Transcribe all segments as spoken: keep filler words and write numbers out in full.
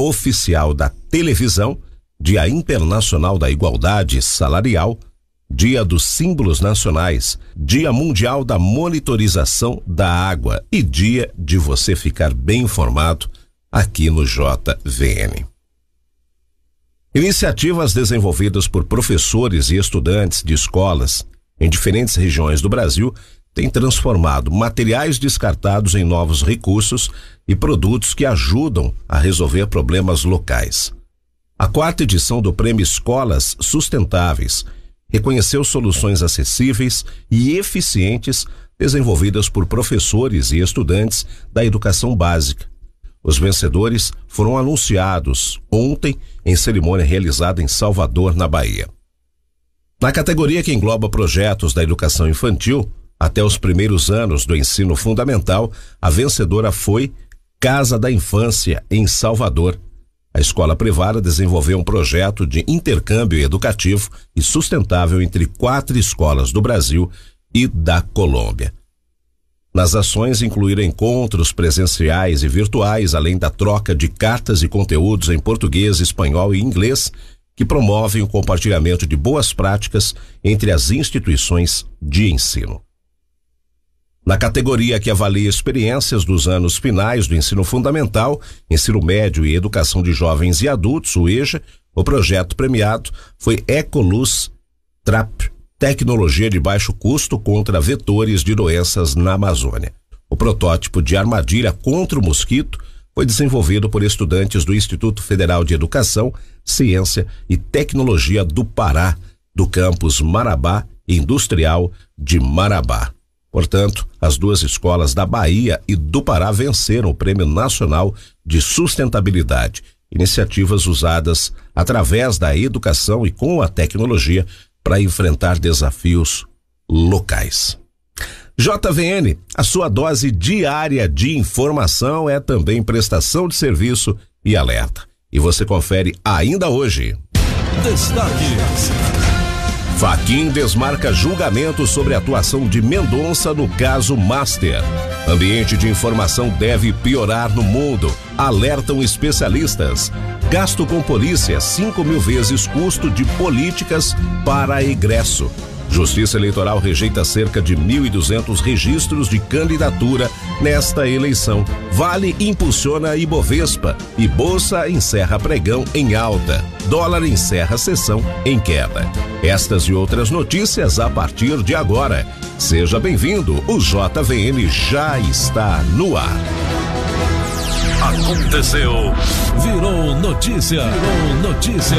Oficial da Televisão, Dia Internacional da Igualdade Salarial, Dia dos Símbolos Nacionais, Dia Mundial da Monitorização da Água e dia de você ficar bem informado aqui no J V N. Iniciativas desenvolvidas por professores e estudantes de escolas em diferentes regiões do Brasil têm transformado materiais descartados em novos recursos e produtos que ajudam a resolver problemas locais. A quarta edição do Prêmio Escolas Sustentáveis reconheceu soluções acessíveis e eficientes desenvolvidas por professores e estudantes da educação básica. Os vencedores foram anunciados ontem em cerimônia realizada em Salvador, na Bahia. Na categoria que engloba projetos da educação infantil, até os primeiros anos do ensino fundamental, a vencedora foi Casa da Infância, em Salvador. A escola privada desenvolveu um projeto de intercâmbio educativo e sustentável entre quatro escolas do Brasil e da Colômbia. Nas ações incluíram encontros presenciais e virtuais, além da troca de cartas e conteúdos em português, espanhol e inglês, que promovem o compartilhamento de boas práticas entre as instituições de ensino. Na categoria que avalia experiências dos anos finais do ensino fundamental, ensino médio e educação de jovens e adultos, o EJA, o projeto premiado foi Ecoluz Trap, tecnologia de baixo custo contra vetores de doenças na Amazônia. O protótipo de armadilha contra o mosquito foi desenvolvido por estudantes do Instituto Federal de Educação, Ciência e Tecnologia do Pará, do campus Marabá Industrial de Marabá. Portanto, as duas escolas da Bahia e do Pará venceram o Prêmio Nacional de Sustentabilidade, iniciativas usadas através da educação e com a tecnologia para enfrentar desafios locais. J V N, a sua dose diária de informação é também prestação de serviço e alerta. E você confere ainda hoje. Destaques. Fachin desmarca julgamento sobre a atuação de Mendonça no caso Master. Ambiente de informação deve piorar no mundo, alertam especialistas. Gasto com polícia, cinco mil vezes custo de políticas para egresso. Justiça Eleitoral rejeita cerca de mil e duzentos registros de candidatura nesta eleição. Vale impulsiona Ibovespa e Bolsa encerra pregão em alta. Dólar encerra sessão em queda. Estas e outras notícias a partir de agora. Seja bem-vindo, o J V N já está no ar. Aconteceu. Virou notícia. Virou notícia.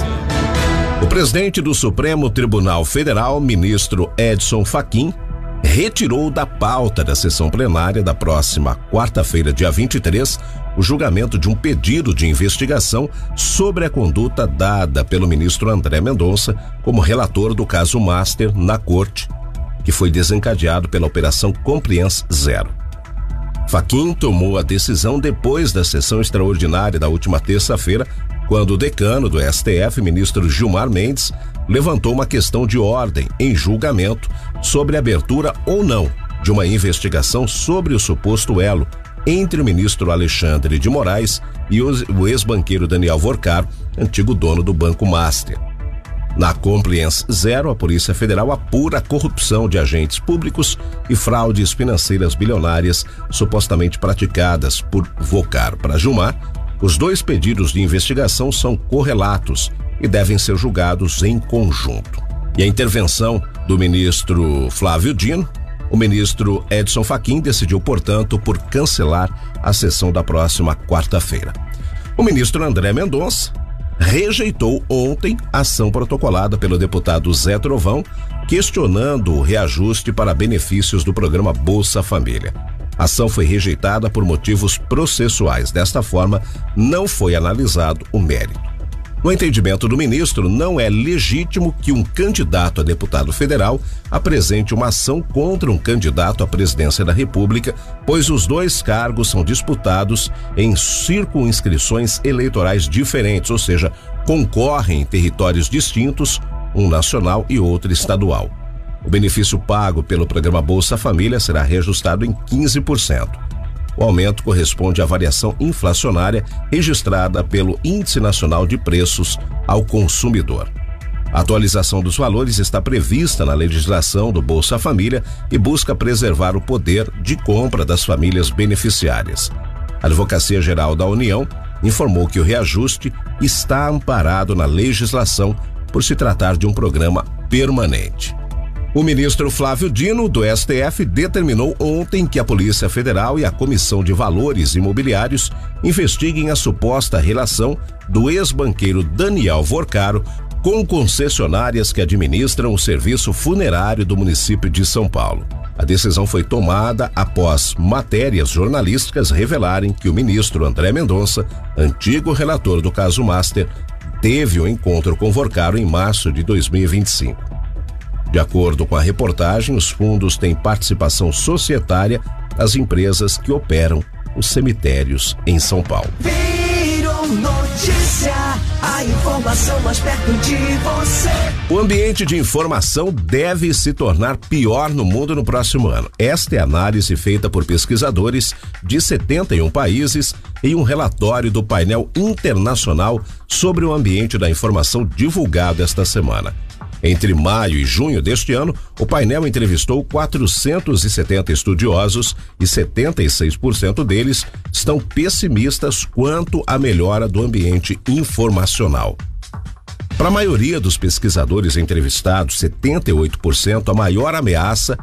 O presidente do Supremo Tribunal Federal, ministro Edson Fachin, retirou da pauta da sessão plenária da próxima quarta-feira, dia vinte e três, o julgamento de um pedido de investigação sobre a conduta dada pelo ministro André Mendonça como relator do caso Master na corte, que foi desencadeado pela Operação Compliance Zero. Fachin tomou a decisão depois da sessão extraordinária da última terça-feira, quando o decano do S T F, ministro Gilmar Mendes, levantou uma questão de ordem em julgamento sobre a abertura ou não de uma investigação sobre o suposto elo entre o ministro Alexandre de Moraes e o ex-banqueiro Daniel Vorcaro, antigo dono do Banco Master. Na Compliance Zero, a Polícia Federal apura a corrupção de agentes públicos e fraudes financeiras bilionárias supostamente praticadas por Vorcaro. Para Gilmar, os dois pedidos de investigação são correlatos e devem ser julgados em conjunto. E a intervenção do ministro Flávio Dino, o ministro Edson Fachin decidiu, portanto, por cancelar a sessão da próxima quarta-feira. O ministro André Mendonça rejeitou ontem a ação protocolada pelo deputado Zé Trovão, questionando o reajuste para benefícios do programa Bolsa Família. A ação foi rejeitada por motivos processuais. Desta forma, não foi analisado o mérito. No entendimento do ministro, não é legítimo que um candidato a deputado federal apresente uma ação contra um candidato à presidência da República, pois os dois cargos são disputados em circunscrições eleitorais diferentes, ou seja, concorrem em territórios distintos, um nacional e outro estadual. O benefício pago pelo programa Bolsa Família será reajustado em quinze por cento. O aumento corresponde à variação inflacionária registrada pelo Índice Nacional de Preços ao Consumidor. A atualização dos valores está prevista na legislação do Bolsa Família e busca preservar o poder de compra das famílias beneficiárias. A Advocacia Geral da União informou que o reajuste está amparado na legislação por se tratar de um programa permanente. O ministro Flávio Dino, do S T F, determinou ontem que a Polícia Federal e a Comissão de Valores Imobiliários investiguem a suposta relação do ex-banqueiro Daniel Vorcaro com concessionárias que administram o serviço funerário do município de São Paulo. A decisão foi tomada após matérias jornalísticas revelarem que o ministro André Mendonça, antigo relator do caso Master, teve um encontro com Vorcaro em março de dois mil e vinte e cinco. De acordo com a reportagem, os fundos têm participação societária nas empresas que operam os cemitérios em São Paulo. Virou notícia, a informação mais perto de você. O ambiente de informação deve se tornar pior no mundo no próximo ano. Esta é a análise feita por pesquisadores de setenta e um países em um relatório do painel internacional sobre o ambiente da informação divulgado esta semana. Entre maio e junho deste ano, o painel entrevistou quatrocentos e setenta estudiosos e setenta e seis por cento deles estão pessimistas quanto à melhora do ambiente informacional. Para a maioria dos pesquisadores entrevistados, setenta e oito por cento, a maior ameaça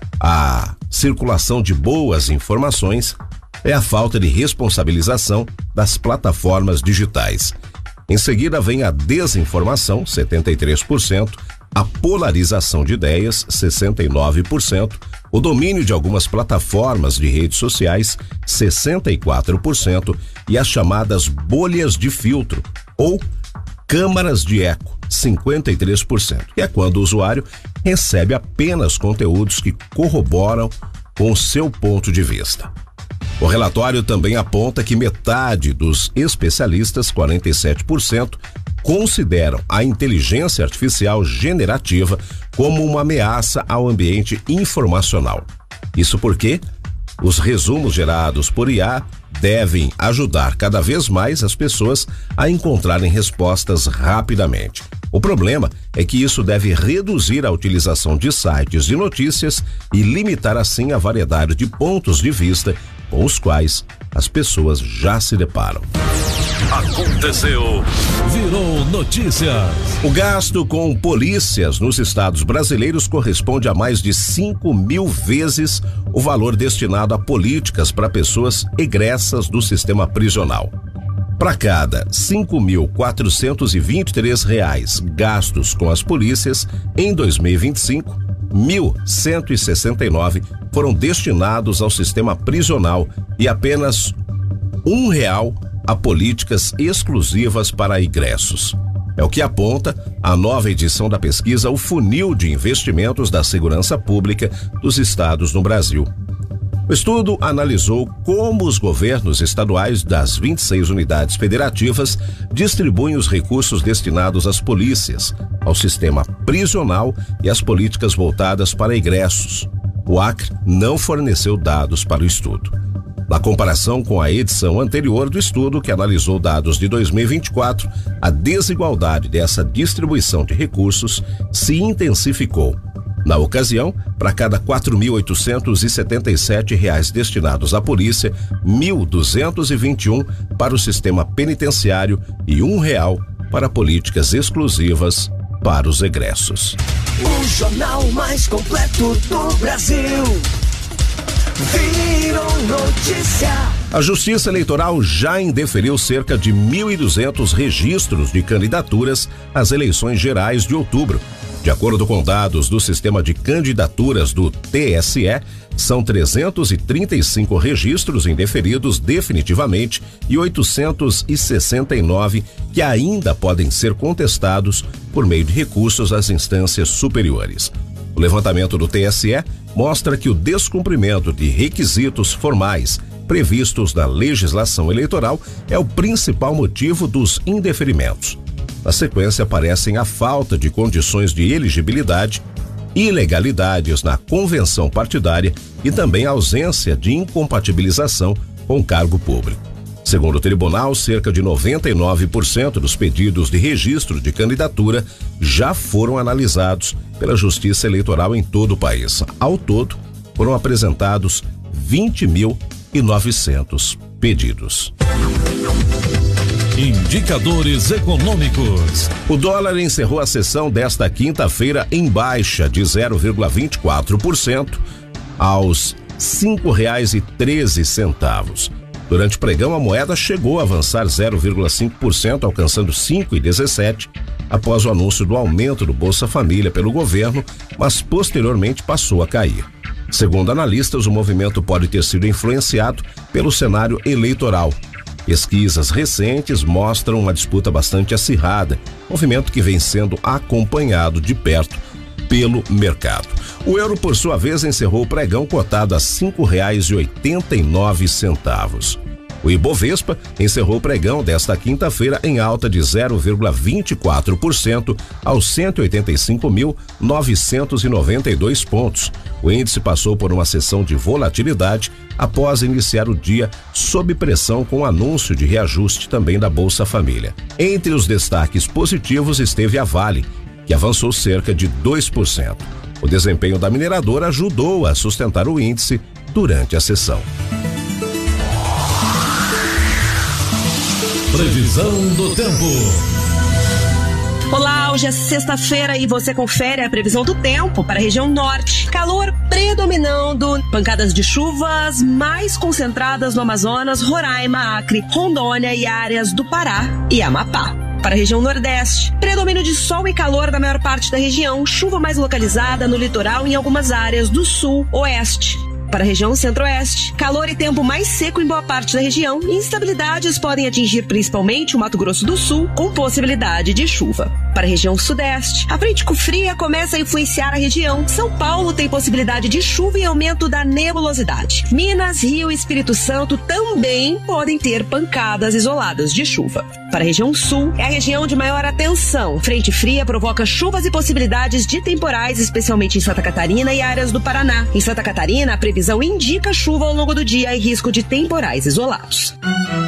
à circulação de boas informações é a falta de responsabilização das plataformas digitais. Em seguida vem a desinformação, setenta e três por cento, a polarização de ideias, sessenta e nove por cento, o domínio de algumas plataformas de redes sociais, sessenta e quatro por cento, e as chamadas bolhas de filtro, ou câmaras de eco, cinquenta e três por cento, que é quando o usuário recebe apenas conteúdos que corroboram com o seu ponto de vista. O relatório também aponta que metade dos especialistas, quarenta e sete por cento, consideram a inteligência artificial generativa como uma ameaça ao ambiente informacional. Isso porque os resumos gerados por I A devem ajudar cada vez mais as pessoas a encontrarem respostas rapidamente. O problema é que isso deve reduzir a utilização de sites de notícias e limitar assim a variedade de pontos de vista com os quais as pessoas já se deparam. Aconteceu, virou notícia. O gasto com polícias nos estados brasileiros corresponde a mais de cinco mil vezes o valor destinado a políticas para pessoas egressas do sistema prisional. Para cada cinco mil quatrocentos e vinte e três reais gastos com as polícias em dois mil e vinte e cinco, mil cento e sessenta e nove foram destinados ao sistema prisional e apenas um real a políticas exclusivas para ingressos. É o que aponta a nova edição da pesquisa O Funil de Investimentos da Segurança Pública dos Estados no Brasil. O estudo analisou como os governos estaduais das vinte e seis unidades federativas distribuem os recursos destinados às polícias, ao sistema prisional e às políticas voltadas para ingressos. O Acre não forneceu dados para o estudo. Na comparação com a edição anterior do estudo, que analisou dados de dois mil e vinte e quatro, a desigualdade dessa distribuição de recursos se intensificou. Na ocasião, para cada quatro mil oitocentos e setenta e sete reais destinados à polícia, mil duzentos e vinte e um para o sistema penitenciário e um real para políticas exclusivas para os egressos. O jornal mais completo do Brasil. Virou notícia. A Justiça Eleitoral já indeferiu cerca de mil e duzentos registros de candidaturas às eleições gerais de outubro. De acordo com dados do Sistema de Candidaturas do T S E, são trezentos e trinta e cinco registros indeferidos definitivamente e oitocentos e sessenta e nove que ainda podem ser contestados por meio de recursos às instâncias superiores. O levantamento do T S E mostra que o descumprimento de requisitos formais previstos na legislação eleitoral é o principal motivo dos indeferimentos. Na sequência aparecem a falta de condições de elegibilidade, ilegalidades na convenção partidária e também a ausência de incompatibilização com o cargo público. Segundo o tribunal, cerca de noventa e nove por cento dos pedidos de registro de candidatura já foram analisados pela Justiça Eleitoral em todo o país. Ao todo, foram apresentados vinte mil e novecentos pedidos. Indicadores econômicos. O dólar encerrou a sessão desta quinta-feira em baixa de zero vírgula vinte e quatro por cento aos cinco reais e treze centavos. Durante o pregão, a moeda chegou a avançar zero vírgula cinco por cento, alcançando cinco reais e dezessete centavos, após o anúncio do aumento do Bolsa Família pelo governo, mas posteriormente passou a cair. Segundo analistas, o movimento pode ter sido influenciado pelo cenário eleitoral. Pesquisas recentes mostram uma disputa bastante acirrada, movimento que vem sendo acompanhado de perto pelo mercado. O euro, por sua vez, encerrou o pregão cotado a cinco reais e oitenta e nove centavos. O Ibovespa encerrou o pregão desta quinta-feira em alta de zero vírgula vinte e quatro por cento aos cento e oitenta e cinco mil novecentos e noventa e dois pontos. O índice passou por uma sessão de volatilidade após iniciar o dia sob pressão com o anúncio de reajuste também da Bolsa Família. Entre os destaques positivos esteve a Vale, que avançou cerca de dois por cento. O desempenho da mineradora ajudou a sustentar o índice durante a sessão. Previsão do tempo. Olá, hoje é sexta-feira e você confere a previsão do tempo para a região norte. Calor predominando, pancadas de chuvas mais concentradas no Amazonas, Roraima, Acre, Rondônia e áreas do Pará e Amapá. Para a região nordeste, predomínio de sol e calor na maior parte da região, chuva mais localizada no litoral e em algumas áreas do sul, oeste. Para a região centro-oeste, calor e tempo mais seco em boa parte da região e instabilidades podem atingir principalmente o Mato Grosso do Sul, com possibilidade de chuva. Para a região sudeste, a frente fria começa a influenciar a região. São Paulo tem possibilidade de chuva e aumento da nebulosidade. Minas, Rio e Espírito Santo também podem ter pancadas isoladas de chuva. Para a região sul, é a região de maior atenção. Frente fria provoca chuvas e possibilidades de temporais, especialmente em Santa Catarina e áreas do Paraná. Em Santa Catarina, a previsão indica chuva ao longo do dia e risco de temporais isolados.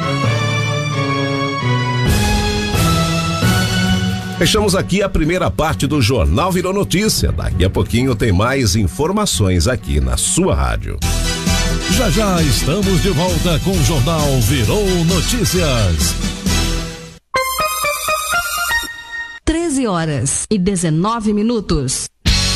Fechamos aqui a primeira parte do Jornal Virou Notícia. Daqui a pouquinho tem mais informações aqui na sua rádio. Já já estamos de volta com o Jornal Virou Notícias. treze horas e dezenove minutos.